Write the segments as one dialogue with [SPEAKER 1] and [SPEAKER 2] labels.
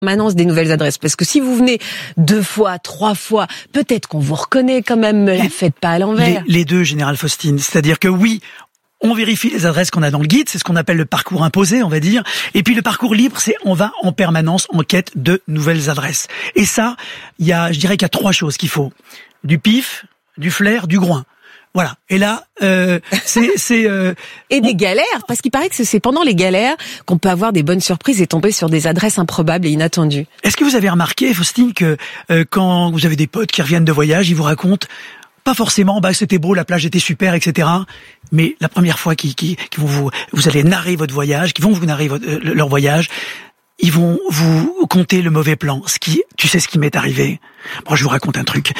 [SPEAKER 1] permanence des nouvelles adresses, parce que si vous venez 2 fois, 3 fois, peut-être qu'on vous reconnaît quand même, la faites pas à l'envers.
[SPEAKER 2] Les deux, Général Faustine. C'est-à-dire que oui, on vérifie les adresses qu'on a dans le guide, c'est ce qu'on appelle le parcours imposé, on va dire. Et puis le parcours libre, c'est on va en permanence en quête de nouvelles adresses. Et ça, je dirais qu'il y a 3 choses qu'il faut. Du pif, du flair, du groin. Voilà. Et là,
[SPEAKER 1] et des galères, parce qu'il paraît que c'est pendant les galères qu'on peut avoir des bonnes surprises et tomber sur des adresses improbables et inattendues.
[SPEAKER 2] Est-ce que vous avez remarqué, Faustine, que quand vous avez des potes qui reviennent de voyage, ils vous racontent pas forcément, c'était beau, la plage était super, etc. Mais la première fois qu'ils vont vous allez narrer votre voyage, qu'ils vont vous narrer leur voyage, ils vont vous conter le mauvais plan. Tu sais ce qui m'est arrivé. Bon, je vous raconte un truc.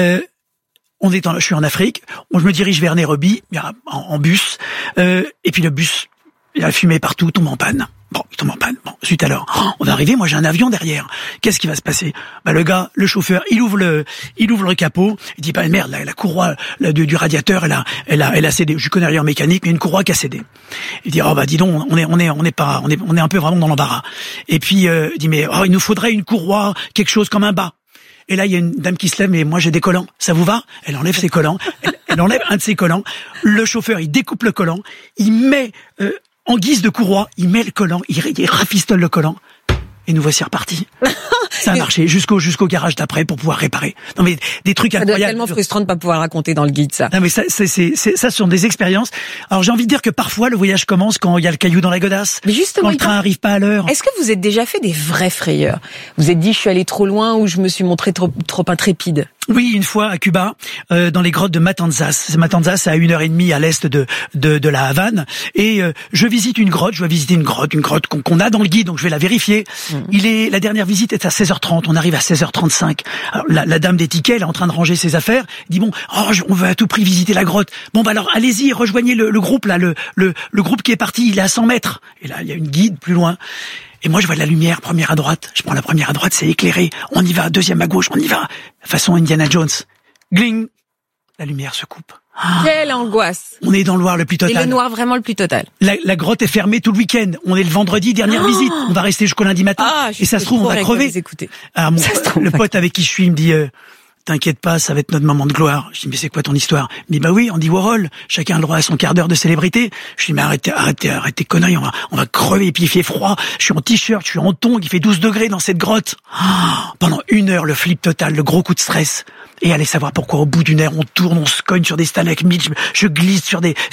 [SPEAKER 2] Je suis en Afrique, je me dirige vers Nairobi, en bus, et puis le bus, il y a la fumée partout, tombe en panne. Bon, il tombe en panne. Bon, ensuite alors, on va arriver, moi j'ai un avion derrière. Qu'est-ce qui va se passer? Le chauffeur, il ouvre le capot, il dit, merde, la courroie du radiateur, elle a cédé. Je connais rien en mécanique, mais une courroie qui a cédé. Il dit, dis donc, on est un peu vraiment dans l'embarras. Et puis, il dit, il nous faudrait une courroie, quelque chose comme un bas. Et là, il y a une dame qui se lève, mais moi j'ai des collants. Ça vous va? Elle enlève ses collants. Elle enlève un de ses collants. Le chauffeur, il découpe le collant. Il met, en guise de courroie, il met le collant. Il rafistole le collant. Et nous voici repartis. Ça a marché jusqu'au garage d'après pour pouvoir réparer. Non mais des trucs incroyables.
[SPEAKER 1] Ça doit être tellement frustrant de pas pouvoir raconter dans le guide ça.
[SPEAKER 2] Non mais ça ce sont des expériences. Alors j'ai envie de dire que parfois le voyage commence quand il y a le caillou dans la godasse.
[SPEAKER 1] Mais justement,
[SPEAKER 2] quand le train arrive pas à l'heure.
[SPEAKER 1] Est-ce que vous êtes déjà fait des vraies frayeurs? Vous êtes dit je suis allé trop loin ou je me suis montré trop intrépide?
[SPEAKER 2] Oui, une fois à Cuba, dans les grottes de Matanzas. Matanzas, c'est à 1h30 à l'est de la Havane. Et je visite une grotte. Je dois visiter une grotte qu'on a dans le guide, donc je vais la vérifier. La dernière visite est à 16h30. On arrive à 16h35. Alors, la dame des tickets, elle est en train de ranger ses affaires. Elle dit on veut à tout prix visiter la grotte. Alors allez-y, rejoignez le groupe là, le groupe qui est parti. Il est à 100 mètres. Et là, il y a une guide plus loin. Et moi, je vois de la lumière, première à droite. Je prends la première à droite, c'est éclairé. On y va, deuxième à gauche, on y va. Façon Indiana Jones. Gling! La lumière se coupe.
[SPEAKER 1] Quelle angoisse!
[SPEAKER 2] On est dans le noir le plus total.
[SPEAKER 1] Et le noir vraiment le plus total.
[SPEAKER 2] La grotte est fermée tout le week-end. On est le vendredi, dernière visite. On va rester jusqu'au lundi matin. Et ça se trouve, on va crever. Alors, le pote avec qui je suis, il me dit... T'inquiète pas, ça va être notre moment de gloire. Je dis, mais c'est quoi ton histoire? Il me dit, oui, Andy Warhol. Chacun a le droit à son quart d'heure de célébrité. Je dis, mais arrêtez conneries, on va crever. Et puis il fait froid. Je suis en t-shirt, je suis en tongs, il fait 12 degrés dans cette grotte. Pendant 1 heure, le flip total, le gros coup de stress. Et allez savoir pourquoi au bout d'1 heure, on tourne, on se cogne sur des stalagmites, je glisse sur des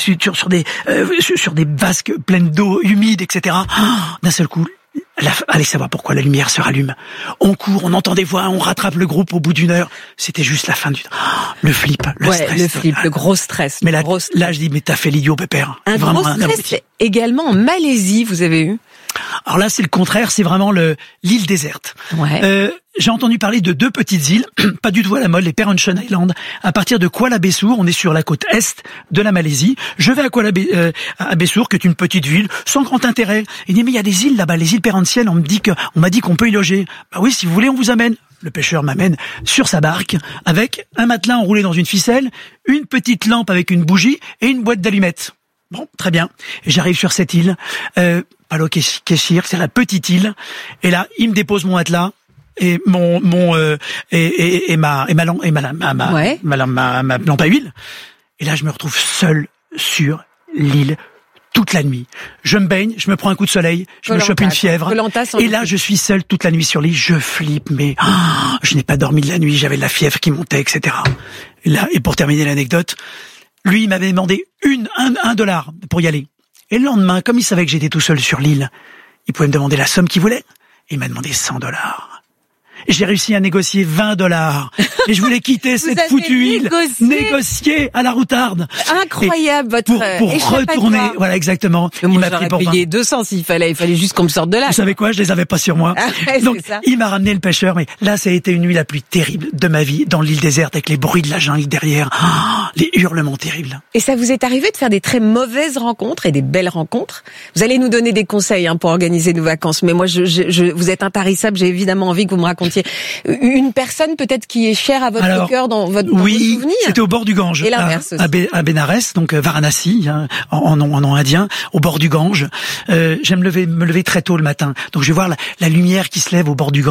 [SPEAKER 2] vasques pleines d'eau humide, etc. D'un seul coup, allez savoir pourquoi la lumière se rallume. On court, on entend des voix, on rattrape le groupe au bout d'1 heure. C'était juste la fin le flip, stress.
[SPEAKER 1] Le gros stress.
[SPEAKER 2] Mais là, je dis, mais t'as fait l'idiot, pépère.
[SPEAKER 1] Un gros stress également en Malaisie, vous avez eu?
[SPEAKER 2] Alors là, c'est le contraire, c'est vraiment l'île déserte.
[SPEAKER 1] Ouais.
[SPEAKER 2] J'ai entendu parler de 2 petites îles, pas du tout à la mode, les Perhentian Islands. À partir de Kuala Besar, on est sur la côte est de la Malaisie. Je vais à Besar, qui est une petite ville, sans grand intérêt. Il dit, mais il y a des îles là-bas, les îles Perhentian, on m'a dit qu'on peut y loger. Oui, si vous voulez, on vous amène. Le pêcheur m'amène sur sa barque, avec un matelas enroulé dans une ficelle, une petite lampe avec une bougie et une boîte d'allumettes. Bon, très bien. Et j'arrive sur cette île, Palo Keshir, c'est la petite île. Et là, il me dépose mon matelas et ma lampe à huile. Et là, je me retrouve seul sur l'île toute la nuit. Je me baigne, je me prends un coup de soleil, je me chope une fièvre. Et là, je suis seul toute la nuit sur l'île. Je flippe, mais je n'ai pas dormi de la nuit. J'avais de la fièvre qui montait, etc. Et pour terminer l'anecdote, lui, il m'avait demandé $1 pour y aller. Et le lendemain, comme il savait que j'étais tout seul sur l'île, il pouvait me demander la somme qu'il voulait. Et il m'a demandé $100. Et j'ai réussi à négocier $20. Et je voulais quitter cette foutue île. Négocier à la routarde.
[SPEAKER 1] Incroyable,
[SPEAKER 2] pour retourner. Voilà, exactement.
[SPEAKER 1] Il m'a payé 200 s'il fallait. Il fallait juste qu'on me sorte de là.
[SPEAKER 2] Vous savez quoi? Je les avais pas sur moi. Donc, il m'a ramené le pêcheur. Mais là, ça a été une nuit la plus terrible de ma vie, dans l'île déserte, avec les bruits de la jungle derrière. Les hurlements terribles.
[SPEAKER 1] Et ça vous est arrivé de faire des très mauvaises rencontres et des belles rencontres? Vous allez nous donner des conseils, pour organiser nos vacances. Mais moi, vous êtes intarissable. J'ai évidemment envie que vous me racontiez sentier. Une personne peut-être qui est chère à votre cœur dans vos souvenirs.
[SPEAKER 2] C'était au bord du Gange,
[SPEAKER 1] et l'inverse
[SPEAKER 2] à Bénarès, donc Varanasi, en nom indien, au bord du Gange. J'aime me lever très tôt le matin, donc je vais voir la lumière qui se lève au bord du Gange.